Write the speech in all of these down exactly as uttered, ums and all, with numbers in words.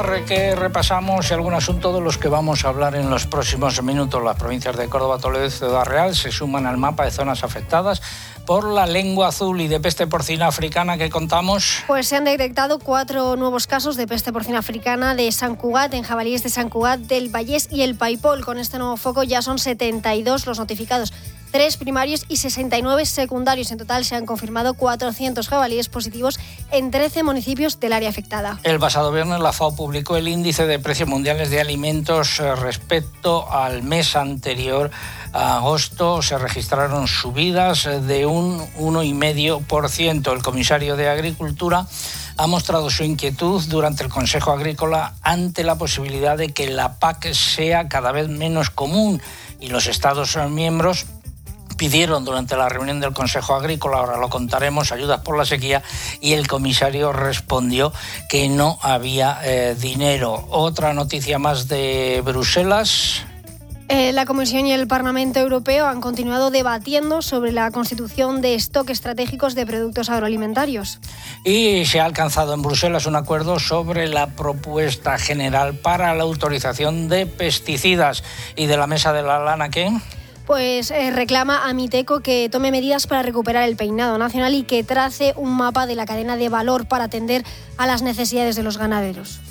Que repasamos algún asunto de los que vamos a hablar en los próximos minutos. Las provincias de Córdoba, Toledo y Ciudad Real se suman al mapa de zonas afectadas por la lengua azul y de peste porcina africana que contamos. Pues se han detectado cuatro nuevos casos de peste porcina africana de Sant Cugat, en jabalíes de Sant Cugat, del Vallès y el Paipol. Con este nuevo foco ya son setenta y dos los notificados, tres primarios y sesenta y nueve secundarios. En total se han confirmado cuatrocientos jabalíes positivos en trece municipios del área afectada. El pasado viernes la FAO publicó el índice de precios mundiales de alimentos respecto al mes anterior. A agosto se registraron subidas de un uno coma cinco por ciento. El comisario de Agricultura ha mostrado su inquietud durante el Consejo Agrícola ante la posibilidad de que la P A C sea cada vez menos común, y los Estados miembros pidieron durante la reunión del Consejo Agrícola, ahora lo contaremos, ayudas por la sequía, y el comisario respondió que no había eh, dinero. Otra noticia más de Bruselas. Eh, la Comisión y el Parlamento Europeo han continuado debatiendo sobre la constitución de stock estratégicos de productos agroalimentarios. Y se ha alcanzado en Bruselas un acuerdo sobre la propuesta general para la autorización de pesticidas. ¿Y de la mesa de la lana qué? Pues eh, reclama a Miteco que tome medidas para recuperar el peinado nacional y que trace un mapa de la cadena de valor para atender a las necesidades de los ganaderos.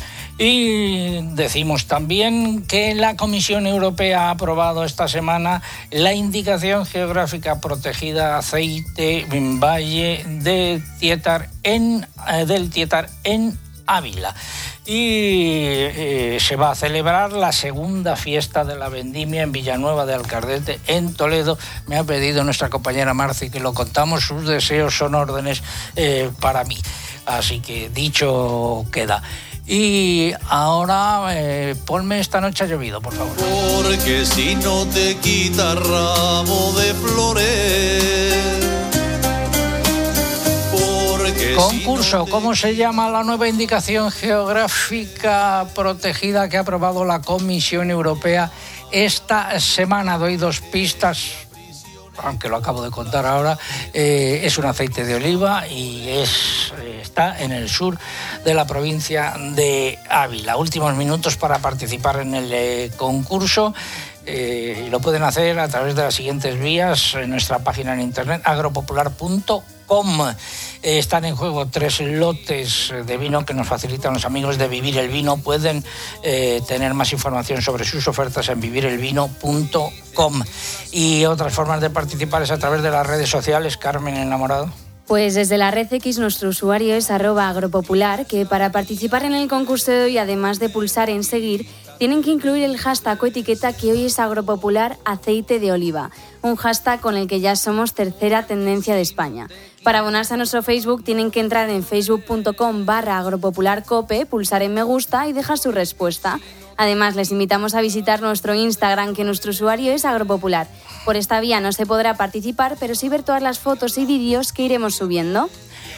Y decimos también que la Comisión Europea ha aprobado esta semana la indicación geográfica protegida aceite en Valle de Tietar en, eh, del Tietar en Ávila. Y eh, se va a celebrar la segunda fiesta de la vendimia en Villanueva de Alcardete, en Toledo. Me ha pedido nuestra compañera Marci que lo contamos, sus deseos son órdenes eh, para mí. Así que dicho queda. Y ahora eh, ponme Esta noche ha llovido, por favor. Porque si no te quita ramo de flores. Concurso, ¿cómo se llama la nueva indicación geográfica protegida que ha aprobado la Comisión Europea esta semana? Doy dos pistas, aunque lo acabo de contar ahora. Eh, es un aceite de oliva y es, eh, está en el sur de la provincia de Ávila. Últimos minutos para participar en el eh, concurso. Eh, y lo pueden hacer a través de las siguientes vías en nuestra página en internet agropopular punto com. Eh, están en juego tres lotes de vino que nos facilitan los amigos de Vivir el Vino. Pueden eh, tener más información sobre sus ofertas en vivir el vino punto com. Y otras formas de participar es a través de las redes sociales. Carmen Enamorado. Pues desde la red X nuestro usuario es arroba agropopular, que para participar en el concurso de hoy, además de pulsar en seguir, tienen que incluir el hashtag o etiqueta que hoy es agropopular aceite de oliva, un hashtag con el que ya somos tercera tendencia de España. Para abonarse a nuestro Facebook tienen que entrar en facebook punto com barra agropopularcope, pulsar en me gusta y dejar su respuesta. Además, les invitamos a visitar nuestro Instagram, que nuestro usuario es agropopular. Por esta vía no se podrá participar, pero sí ver todas las fotos y vídeos que iremos subiendo.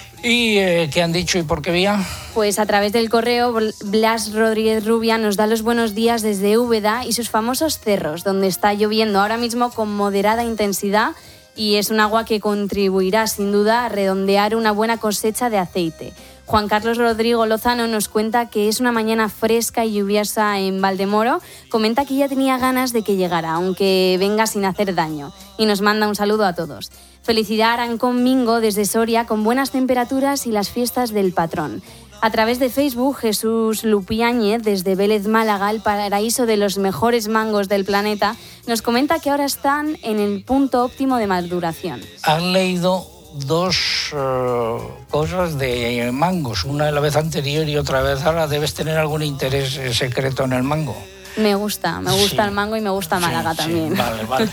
¿Y eh, qué han dicho y por qué vía? Pues a través del correo, Blas Rodríguez Rubia nos da los buenos días desde Úbeda y sus famosos cerros, donde está lloviendo ahora mismo con moderada intensidad y es un agua que contribuirá sin duda a redondear una buena cosecha de aceite. Juan Carlos Rodrigo Lozano nos cuenta que es una mañana fresca y lluviosa en Valdemoro. Comenta que ya tenía ganas de que llegara, aunque venga sin hacer daño. Y nos manda un saludo a todos. Felicidad Arancón Mingo desde Soria, con buenas temperaturas y las fiestas del patrón. A través de Facebook, Jesús Lupiáñez, desde Vélez, Málaga, el paraíso de los mejores mangos del planeta, nos comenta que ahora están en el punto óptimo de maduración. ¿Has leído dos uh, cosas de mangos, una de la vez anterior y otra vez ahora? ¿Debes tener algún interés secreto en el mango? Me gusta, me gusta sí. el mango y me gusta Málaga sí, también. Sí, vale, vale.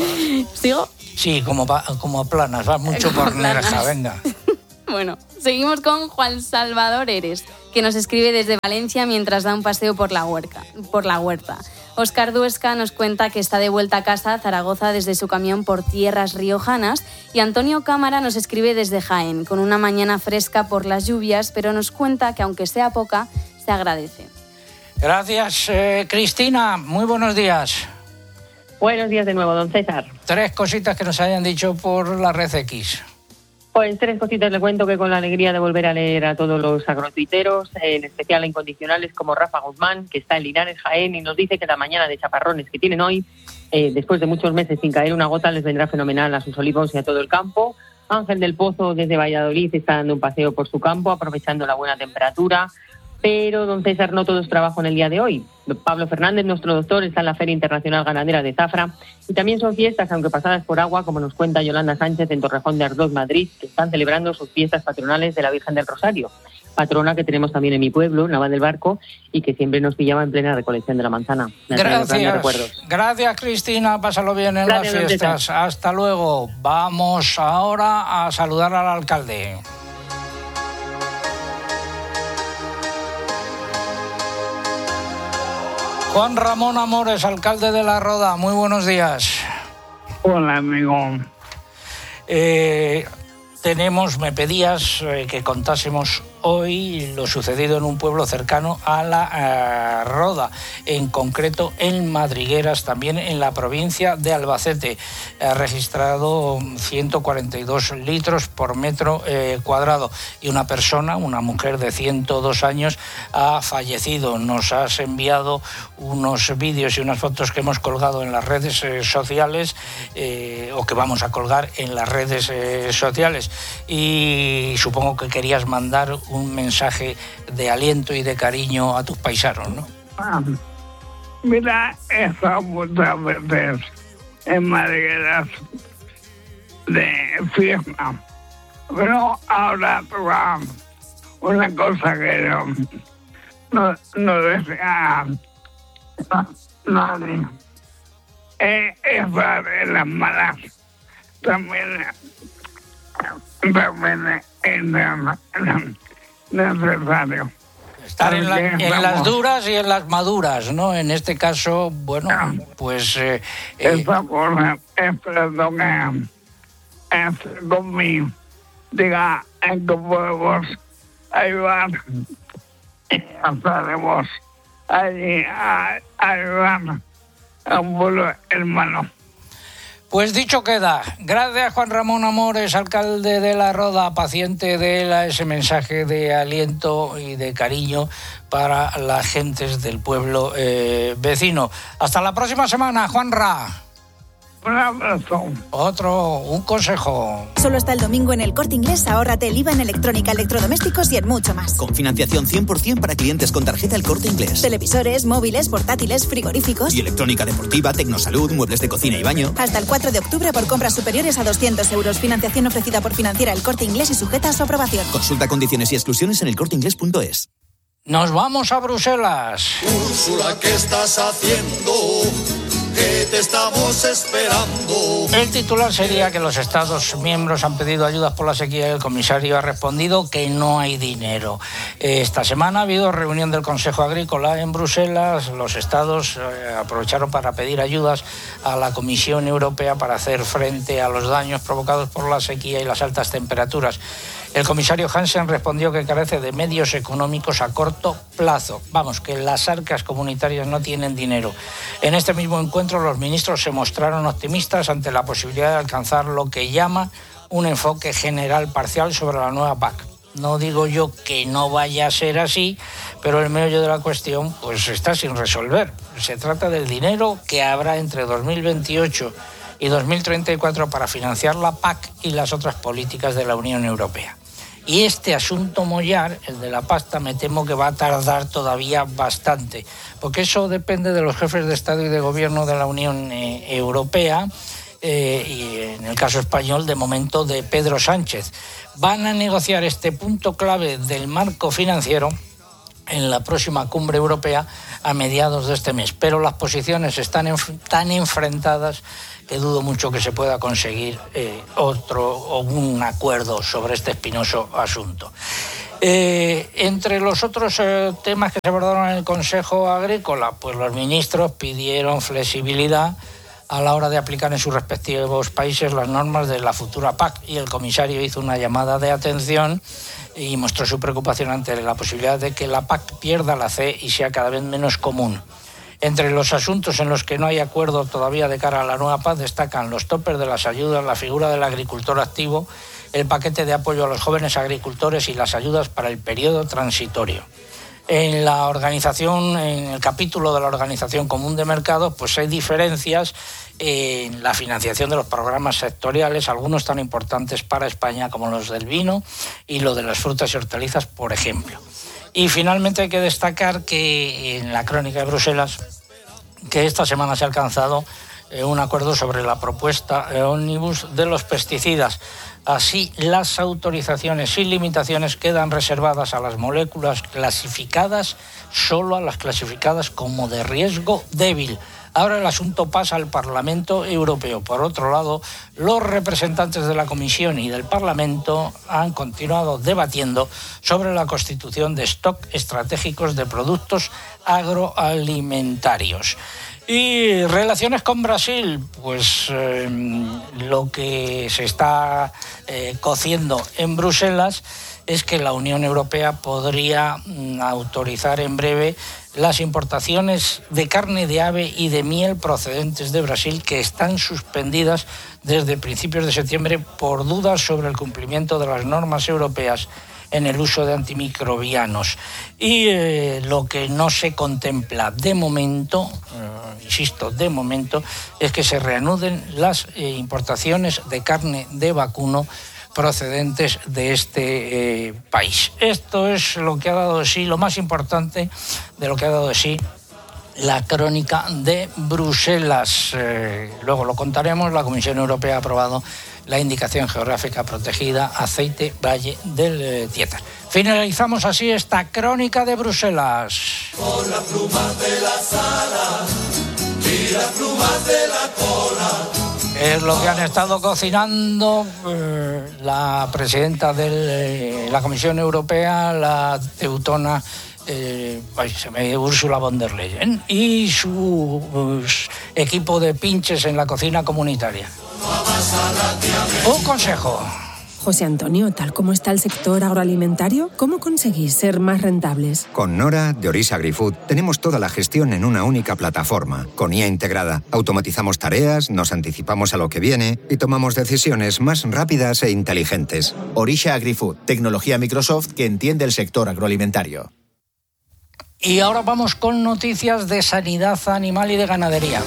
¿Sigo? Sí, como, como planas, vas mucho por Nerja, venga. Bueno, seguimos con Juan Salvador Eres, que nos escribe desde Valencia mientras da un paseo por la huerta. Por la huerta. Óscar Duesca nos cuenta que está de vuelta a casa a Zaragoza desde su camión por tierras riojanas, y Antonio Cámara nos escribe desde Jaén, con una mañana fresca por las lluvias, pero nos cuenta que aunque sea poca, se agradece. Gracias, eh, Cristina. Muy buenos días. Buenos días de nuevo, don César. Tres cositas que nos hayan dicho por la red X. Pues tres cositas le cuento, que con la alegría de volver a leer a todos los agrotuiteros, en especial a incondicionales como Rafa Guzmán, que está en Linares, Jaén, y nos dice que la mañana de chaparrones que tienen hoy, eh, después de muchos meses sin caer una gota, les vendrá fenomenal a sus olivos y a todo el campo. Ángel del Pozo, desde Valladolid, está dando un paseo por su campo, aprovechando la buena temperatura. Pero, don César, no todo es trabajo en el día de hoy. Pablo Fernández, nuestro doctor, está en la Feria Internacional Ganadera de Zafra, y también son fiestas, aunque pasadas por agua, como nos cuenta Yolanda Sánchez en Torrejón de Ardoz, Madrid, que están celebrando sus fiestas patronales de la Virgen del Rosario, patrona que tenemos también en mi pueblo, Naval del Barco, y que siempre nos pillaba en plena recolección de la manzana. Gracias, gracias Cristina, pásalo bien en Gracias, las fiestas. Hasta luego. Vamos ahora a saludar al alcalde. Juan Ramón Amores, alcalde de La Roda, muy buenos días. Hola, amigo. Eh, tenemos, me pedías eh, que contásemos hoy lo sucedido en un pueblo cercano a La eh, Roda, en concreto en Madrigueras, también en la provincia de Albacete. Ha registrado ciento cuarenta y dos litros por metro eh, cuadrado y una persona, una mujer de ciento dos años, ha fallecido. Nos has enviado unos vídeos y unas fotos que hemos colgado en las redes eh, sociales eh, o que vamos a colgar en las redes eh, sociales, y supongo que querías mandar un mensaje de aliento y de cariño a tus paisanos, ¿no? Ah, mira, he estado muchas veces en Madrigueras de fiesta, pero ahora toca una cosa que no, no, no desea nadie. Eh, estar en las malas también, también es necesario. Estar en, la, en las duras y en las maduras, ¿no? En este caso, bueno, pues... Eh, Esta cosa, esperando que es conmigo, diga en que podemos ayudar, estaremos allí a ayudar a un pueblo hermano. Pues dicho queda. Gracias, Juan Ramón Amores, alcalde de La Roda, paciente de la, ese mensaje de aliento y de cariño para las gentes del pueblo eh, vecino. Hasta la próxima semana, Juanra. Un abrazo. Otro, un consejo. Solo hasta el domingo en El Corte Inglés, ahórrate el I V A en electrónica, electrodomésticos y en mucho más. Con financiación cien por ciento para clientes con tarjeta El Corte Inglés. Televisores, móviles, portátiles, frigoríficos. Y electrónica deportiva, tecnosalud, muebles de cocina y baño. Hasta el cuatro de octubre por compras superiores a doscientos euros. Financiación ofrecida por Financiera El Corte Inglés y sujeta a su aprobación. Consulta condiciones y exclusiones en elcorteinglés punto es. Nos vamos a Bruselas. Úrsula, ¿qué estás haciendo? Que te estamos esperando. El titular sería que los Estados miembros han pedido ayudas por la sequía y el comisario ha respondido que no hay dinero. Esta semana ha habido reunión del Consejo Agrícola en Bruselas. Los Estados eh, aprovecharon para pedir ayudas a la Comisión Europea para hacer frente a los daños provocados por la sequía y las altas temperaturas. El comisario Hansen respondió que carece de medios económicos a corto plazo. Vamos, que las arcas comunitarias no tienen dinero. En este mismo encuentro, los ministros se mostraron optimistas ante la posibilidad de alcanzar lo que llama un enfoque general parcial sobre la nueva P A C. No digo yo que no vaya a ser así, pero el meollo de la cuestión pues está sin resolver. Se trata del dinero que habrá entre dos mil veintiocho y dos mil treinta y cuatro para financiar la P A C y las otras políticas de la Unión Europea. Y este asunto mollar, el de la pasta, me temo que va a tardar todavía bastante, porque eso depende de los jefes de Estado y de Gobierno de la Unión eh, Europea, eh, y en el caso español, de momento, de Pedro Sánchez. Van a negociar este punto clave del marco financiero en la próxima cumbre europea a mediados de este mes, pero las posiciones están enf- tan enfrentadas que dudo mucho que se pueda conseguir eh, otro o un acuerdo sobre este espinoso asunto. Eh, entre los otros eh, temas que se abordaron en el Consejo Agrícola, pues los ministros pidieron flexibilidad a la hora de aplicar en sus respectivos países las normas de la futura P A C, y el comisario hizo una llamada de atención y mostró su preocupación ante la posibilidad de que la P A C pierda la C y sea cada vez menos común. Entre los asuntos en los que no hay acuerdo todavía de cara a la nueva P A C destacan los topes de las ayudas, la figura del agricultor activo el paquete de apoyo a los jóvenes agricultores y las ayudas para el periodo transitorio. En la organización, en el capítulo de la Organización Común de Mercados, pues hay diferencias en la financiación de los programas sectoriales, algunos tan importantes para España como los del vino y lo de las frutas y hortalizas, por ejemplo. Y finalmente hay que destacar que en la crónica de Bruselas, que esta semana se ha alcanzado un acuerdo sobre la propuesta ómnibus de los pesticidas. Así, las autorizaciones y limitaciones quedan reservadas a las moléculas clasificadas, solo a las clasificadas como de riesgo débil. Ahora el asunto pasa al Parlamento Europeo. Por otro lado, los representantes de la Comisión y del Parlamento han continuado debatiendo sobre la constitución de stock estratégicos de productos agroalimentarios. Y relaciones con Brasil, pues eh, lo que se está eh, cociendo en Bruselas es que la Unión Europea podría mm, autorizar en breve las importaciones de carne de ave y de miel procedentes de Brasil, que están suspendidas desde principios de septiembre por dudas sobre el cumplimiento de las normas europeas en el uso de antimicrobianos. Y eh, lo que no se contempla de momento, eh, insisto, de momento, es que se reanuden las eh, importaciones de carne de vacuno procedentes de este eh, país. Esto es lo que ha dado de sí, lo más importante de lo que ha dado de sí la crónica de Bruselas. Eh, luego lo contaremos. La Comisión Europea ha aprobado la indicación geográfica protegida aceite Valle del eh, Tietar. Finalizamos así esta crónica de Bruselas. Con las plumas de la sala y las plumas de la cola. Es lo que han estado cocinando eh, la presidenta de eh, la Comisión Europea, la teutona eh, ay, se me, Ursula von der Leyen, y su pues, equipo de pinches en la cocina comunitaria. Un consejo. José Antonio, tal como está el sector agroalimentario, ¿cómo conseguís ser más rentables? Con Nora, de Orisa AgriFood, tenemos toda la gestión en una única plataforma. Con I A integrada, automatizamos tareas, nos anticipamos a lo que viene y tomamos decisiones más rápidas e inteligentes. Orisa AgriFood, tecnología Microsoft que entiende el sector agroalimentario. Y ahora vamos con noticias de sanidad animal y de ganadería.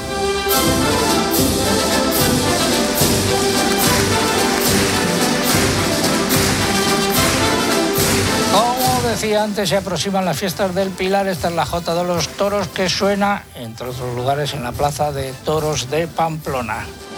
Como decía antes, se aproximan las fiestas del Pilar. Esta es la Jota de los Toros, que suena, entre otros lugares, en la Plaza de Toros de Pamplona.